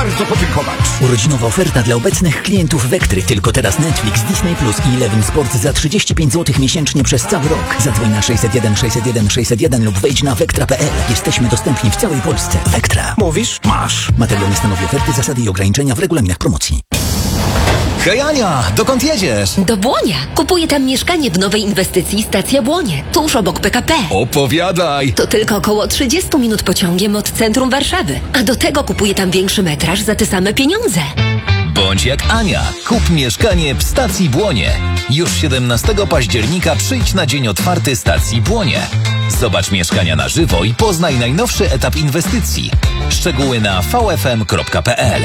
bardzo podziękować. Urodzinowa oferta dla obecnych klientów Vectry. Tylko teraz Netflix, Disney Plus i Eleven Sport za 35 zł miesięcznie przez cały rok. Zadzwoń na 601 601 601 lub wejdź na vectra.pl. Jesteśmy dostępni w całej Polsce. Vectra. Mówisz? Masz. Materiał nie stanowi oferty, zasady i ograniczenia w regulaminach promocji. Hej Ania, dokąd jedziesz? Do Błonia. Kupuję tam mieszkanie w nowej inwestycji Stacja Błonie, tuż obok PKP. Opowiadaj. To tylko około 30 minut pociągiem od centrum Warszawy. A do tego kupuję tam większy metraż za te same pieniądze. Bądź jak Ania. Kup mieszkanie w Stacji Błonie. Już 17 października przyjdź na dzień otwarty Stacji Błonie. Zobacz mieszkania na żywo i poznaj najnowszy etap inwestycji. Szczegóły na vfm.pl.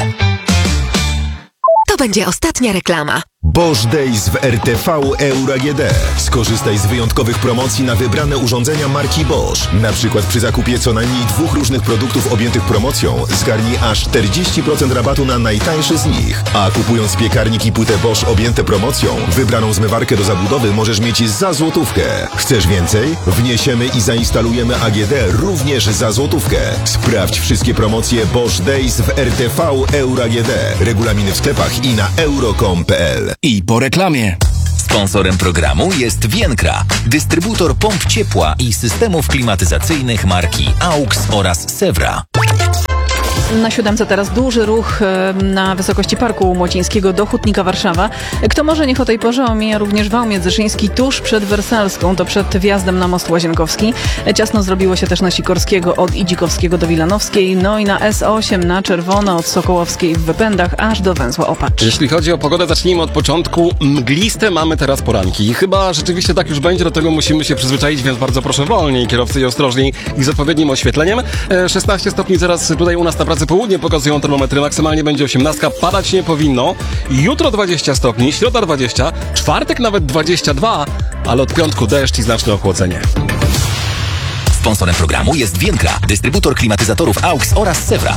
To będzie ostatnia reklama. Bosch Days w RTV Euro AGD. Skorzystaj z wyjątkowych promocji na wybrane urządzenia marki Bosch. Na przykład przy zakupie co najmniej 2 różnych produktów objętych promocją zgarnij aż 40% rabatu na najtańszy z nich. A kupując piekarnik i płytę Bosch objęte promocją, wybraną zmywarkę do zabudowy możesz mieć za złotówkę. Chcesz więcej? Wniesiemy i zainstalujemy AGD również za złotówkę. Sprawdź wszystkie promocje Bosch Days w RTV Euro AGD. Regulaminy w sklepach i na euro.com.pl. I po reklamie. Sponsorem programu jest Vienkra, dystrybutor pomp ciepła i systemów klimatyzacyjnych marki AUX oraz Sewra. Na 7 teraz duży ruch na wysokości Parku Młocińskiego do Hutnika Warszawa. Kto może, niech o tej porze omija również wał międzyszyński tuż przed Wersalską, to przed wjazdem na most Łazienkowski. Ciasno zrobiło się też na Sikorskiego od Idzikowskiego do Wilanowskiej, no i na S8 na czerwono od Sokołowskiej w Wypędach aż do węzła Opacz. Jeśli chodzi o pogodę, zacznijmy od początku. Mgliste mamy teraz poranki i chyba rzeczywiście tak już będzie, do tego musimy się przyzwyczaić, więc bardzo proszę wolniej, kierowcy i ostrożniej i z odpowiednim oświetleniem. 16 stopni zaraz tutaj u nas na pracy południe pokazują termometry, maksymalnie będzie 18, padać nie powinno. Jutro 20 stopni, środa 20, czwartek nawet 22, ale od piątku deszcz i znaczne ochłodzenie. Sponsorem programu jest Vienkra, dystrybutor klimatyzatorów AUX oraz Sewra.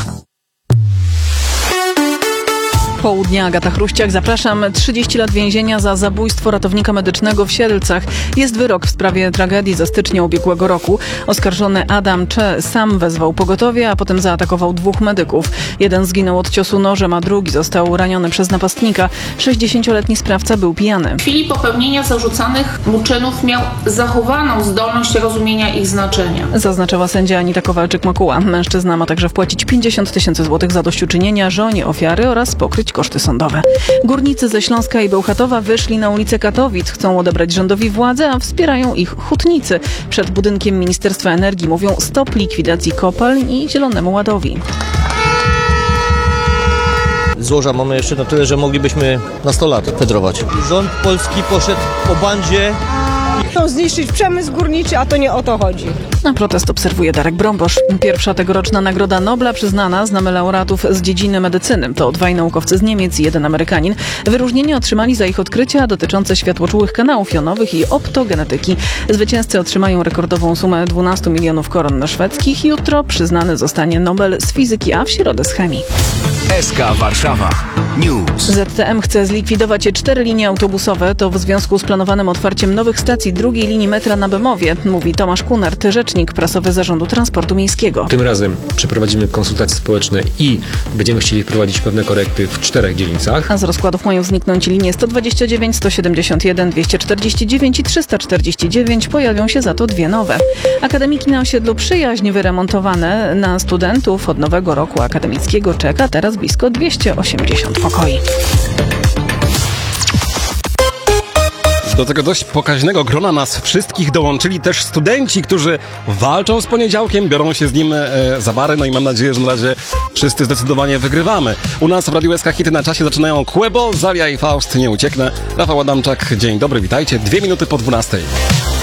Południa, Agata Chruściak, zapraszam. 30 lat więzienia za zabójstwo ratownika medycznego w Siedlcach. Jest wyrok w sprawie tragedii ze stycznia ubiegłego roku. Oskarżony Adam Cze sam wezwał pogotowie, a potem zaatakował 2 medyków. Jeden zginął od ciosu nożem, a drugi został raniony przez napastnika. 60-letni sprawca był pijany. W chwili popełnienia zarzucanych mu czynów miał zachowaną zdolność rozumienia ich znaczenia. Zaznaczyła sędzia Anita Kowalczyk-Makuła. Mężczyzna ma także wpłacić 50 000 złotych zadośćuczynienia żonie ofiary oraz pokryć koszty sądowe. Górnicy ze Śląska i Bełchatowa wyszli na ulicę Katowic. Chcą odebrać rządowi władzę, a wspierają ich hutnicy. Przed budynkiem Ministerstwa Energii mówią stop likwidacji kopalń i Zielonemu Ładowi. Złoża mamy jeszcze na tyle, że moglibyśmy na 100 lat fedrować. Rząd polski poszedł po bandzie. Chcą zniszczyć przemysł górniczy, a to nie o to chodzi. Na protest obserwuje Darek Brąbosz. Pierwsza tegoroczna Nagroda Nobla przyznana, znamy laureatów z dziedziny medycyny. To 2 naukowcy z Niemiec i 1 Amerykanin. Wyróżnienie otrzymali za ich odkrycia dotyczące światłoczułych kanałów jonowych i optogenetyki. Zwycięzcy otrzymają rekordową sumę 12 milionów koron szwedzkich. Jutro przyznany zostanie Nobel z fizyki, a w środę z chemii. SK Warszawa News. ZTM chce zlikwidować 4 linie autobusowe. To w związku z planowanym otwarciem nowych stacji drugiej linii metra na Bemowie, mówi Tomasz Kunert, rzecznik prasowy Zarządu Transportu Miejskiego. Tym razem przeprowadzimy konsultacje społeczne i będziemy chcieli wprowadzić pewne korekty w 4 dzielnicach. A z rozkładów mają zniknąć linie 129, 171, 249 i 349. Pojawią się za to 2 nowe. Akademiki na osiedlu Przyjaźń wyremontowane. Na studentów od nowego roku akademickiego czeka teraz blisko 280 pokoi. Do tego dość pokaźnego grona nas wszystkich dołączyli też studenci, którzy walczą z poniedziałkiem, biorą się z nim za bary, no i mam nadzieję, że na razie wszyscy zdecydowanie wygrywamy. U nas w Radiu SK Hity na czasie zaczynają Kłebo, Zalia i Faust, nie ucieknę. Rafał Adamczak, dzień dobry, witajcie. 2 minuty po 12.